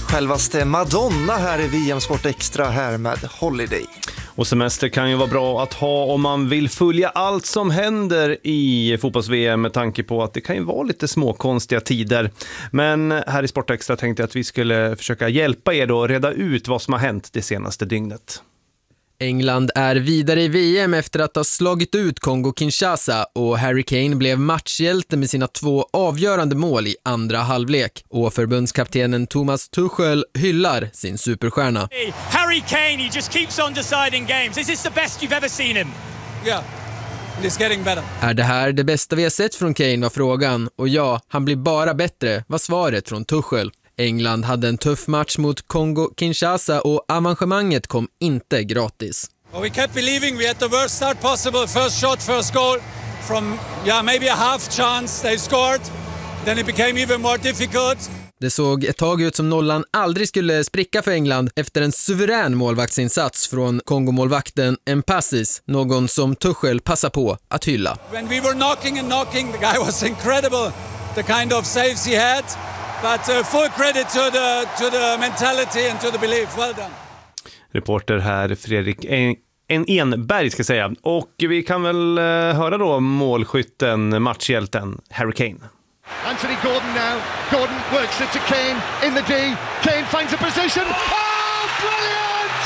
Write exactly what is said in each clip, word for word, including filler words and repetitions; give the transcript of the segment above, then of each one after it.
självaste Madonna här i V M Sport Extra här med Holiday. Och semester kan ju vara bra att ha om man vill följa allt som händer i fotbolls-V M med tanke på att det kan ju vara lite småkonstiga tider. Men här i Sport Extra tänkte jag att vi skulle försöka hjälpa er då att reda ut vad som har hänt det senaste dygnet. England är vidare i V M efter att ha slagit ut Kongo-Kinshasa och Harry Kane blev matchhjälte med sina två avgörande mål i andra halvlek. Och förbundskaptenen Thomas Tuchel hyllar sin superstjärna. Harry Kane, he just keeps on deciding games. Is this the best you've ever seen him? Yeah, it's getting better. Är det här det bästa vi har sett från Kane var frågan. Och ja, han blir bara bättre var svaret från Tuchel. England hade en tuff match mot Kongo-Kinshasa och avancemanget kom inte gratis. Well, we kept believing we had the worst start possible. First shot, first goal. From yeah, maybe a half chance they scored. Then it became even more difficult. Det såg ett tag ut som nollan aldrig skulle spricka för England efter en suverän målvaktsinsats från Kongo-målvakten Mpassis, någon som Tuchel passar på att hylla. When we were knocking and knocking, the guy was incredible. The kind of saves he had. But uh, full credit to the to the mentality and to the belief. Well done. Reporter här Fredrik en, en Enberg ska jag säga. Och vi kan väl uh, höra då målskytten, matchhjälten Harry Kane. Anthony Gordon now. Gordon works it to Kane in the D. Kane finds a position. Oh, brilliant!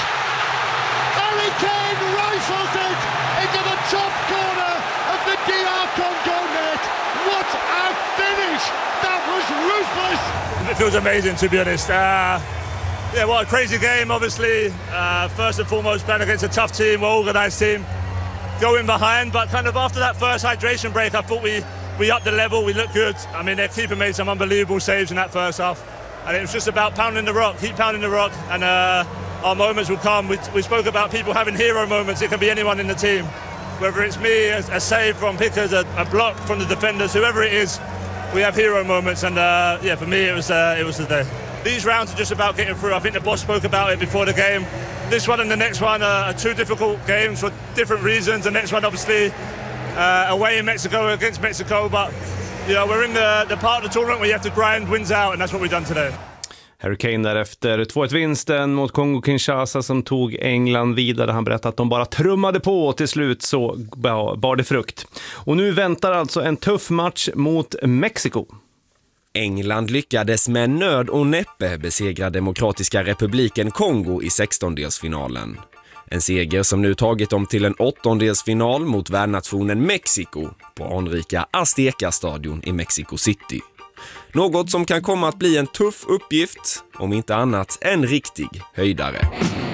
Harry Kane rifles it into the top corner of the D R Congo net. What a finish! That was ruthless. It feels amazing, to be honest. Uh, yeah, what a crazy game, obviously. Uh, first and foremost, playing against a tough team, well-organised team. Going behind, but kind of after that first hydration break, I thought we, we upped the level, we looked good. I mean, their keeper made some unbelievable saves in that first half. And it was just about pounding the rock, keep pounding the rock, and uh, our moments will come. We, we spoke about people having hero moments. It can be anyone in the team. Whether it's me, a, a save from Pickers, a, a block from the defenders, whoever it is, we have hero moments, and uh, yeah, for me it was uh, it was the day. These rounds are just about getting through. I think the boss spoke about it before the game. This one and the next one are, are two difficult games for different reasons. The next one, obviously, uh, away in Mexico against Mexico, but you know we're in the the part of the tournament where you have to grind wins out, and that's what we've done today. Harry Kane därefter två ett-vinsten mot Kongo-Kinshasa som tog England vidare. Han berättade att de bara trummade på och till slut så bar det frukt. Och nu väntar alltså en tuff match mot Mexiko. England lyckades med nöd och näppe besegra Demokratiska republiken Kongo i sextondelsfinalen. En seger som nu tagit dem till en åttondelsfinal mot värdnationen Mexiko på anrika Azteca-stadion i Mexico City. Något som kan komma att bli en tuff uppgift, om inte annat en riktig höjdare.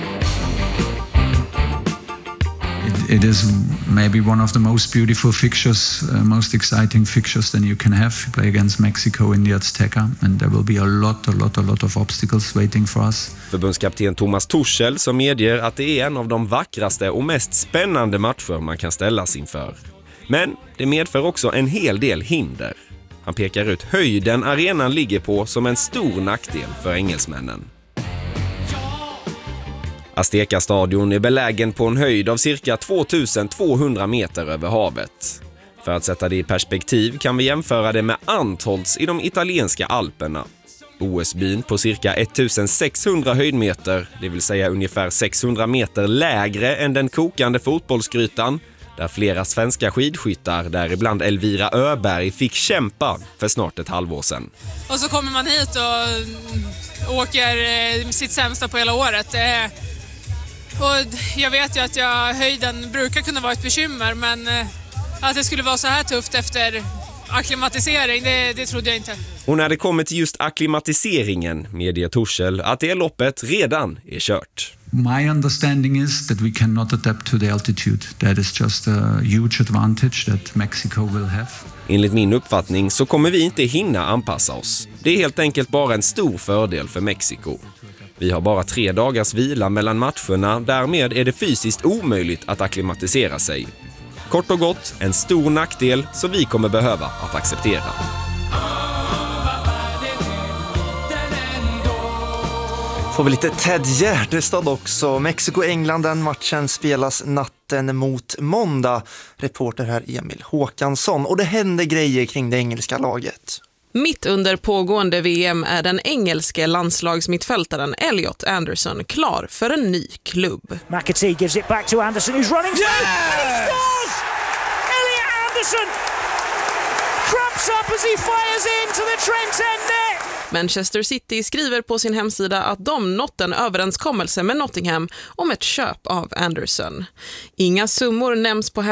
It, it is maybe one of the most beautiful fixtures, uh, most exciting fixtures than you can have. You play against Mexico in the Azteca, and there will be a lot, a lot, a lot of obstacles waiting for us. Förbundskapten Thomas Tuchel som medger att det är en av de vackraste och mest spännande matcher man kan ställas inför. Men det medför också en hel del hinder. Han pekar ut höjden arenan ligger på som en stor nackdel för engelsmännen. Azteca-stadion är belägen på en höjd av cirka tvåtusen-tvåhundra meter över havet. För att sätta det i perspektiv kan vi jämföra det med Antholz i de italienska Alperna. O S-byn på cirka ettusensexhundra höjdmeter, det vill säga ungefär sexhundra meter lägre än den kokande fotbollsgrytan, där flera svenska skidskyttar, däribland Elvira Öberg, fick kämpa för snart ett halvår sedan. Och så kommer man hit och åker sitt sämsta på hela året. Och jag vet ju att jag, höjden brukar kunna vara ett bekymmer, men att det skulle vara så här tufft efter akklimatisering, det, det trodde jag inte. Och när det kommer till just akklimatiseringen medger Tuchel att det loppet redan är kört. My understanding is that we cannot adapt to the altitude. That is just a huge advantage that Mexico will have. Enligt min uppfattning så kommer vi inte hinna anpassa oss. Det är helt enkelt bara en stor fördel för Mexiko. Vi har bara tre dagars vila mellan matcherna, därmed är det fysiskt omöjligt att akklimatisera sig. Kort och gott, en stor nackdel som vi kommer behöva att acceptera. Får vi lite Ted Gärdestad också. Mexiko-England, den matchen spelas natten mot måndag. Reporter här Emil Håkansson. Och det händer grejer kring det engelska laget. Mitt under pågående V M är den engelske landslagsmittfältaren Elliot Anderson klar för en ny klubb. McAtee gives it back to Anderson who's running through yeah! and he scores! Elliot Anderson cramps up as he fires into the Trent End net. Manchester City skriver på sin hemsida att de nått en överenskommelse med Nottingham om ett köp av Anderson. Inga summor nämns på